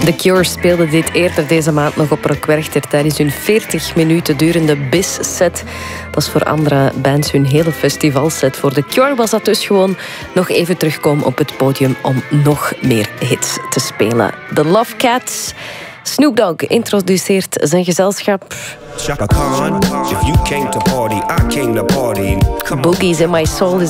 The Cure speelde dit eerder deze maand nog op Rock Werchter tijdens hun 40 minuten durende BIS-set. Dat is voor andere bands hun hele festivalset. Voor The Cure was dat dus gewoon nog even terugkomen op het podium om nog meer hits te spelen. The Love Cats. Snoop Dogg introduceert zijn gezelschap. Chaka Khan, if you came to party, I came to party. Boogie's in My Soul is